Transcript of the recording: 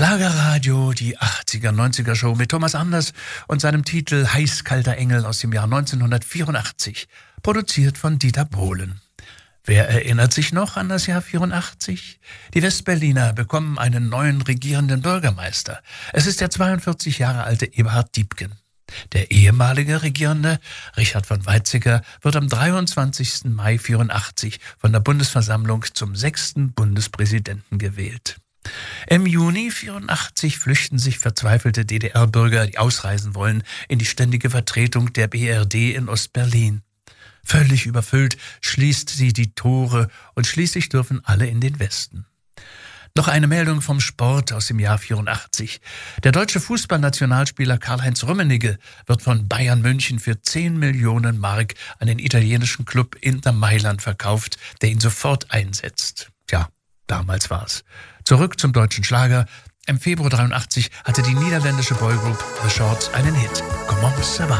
Schlagerradio, die 80er, 90er Show mit Thomas Anders und seinem Titel Heißkalter Engel aus dem Jahr 1984, produziert von Dieter Bohlen. Wer erinnert sich noch an das Jahr 84? Die Westberliner bekommen einen neuen regierenden Bürgermeister. Es ist der 42 Jahre alte Eberhard Diepgen. Der ehemalige Regierende, Richard von Weizsäcker, wird am 23. Mai 84 von der Bundesversammlung zum 6. Bundespräsidenten gewählt. Im Juni 84 flüchten sich verzweifelte DDR-Bürger, die ausreisen wollen, in die ständige Vertretung der BRD in Ostberlin. Völlig überfüllt schließt sie die Tore und schließlich dürfen alle in den Westen. Noch eine Meldung vom Sport aus dem Jahr 84. Der deutsche Fußballnationalspieler Karl-Heinz Rummenigge wird von Bayern München für 10 Millionen Mark an den italienischen Club Inter Mailand verkauft, der ihn sofort einsetzt. Tja, damals war's. Zurück zum deutschen Schlager. Im Februar 83 hatte die niederländische Boygroup The Shorts einen Hit. Comment ça va?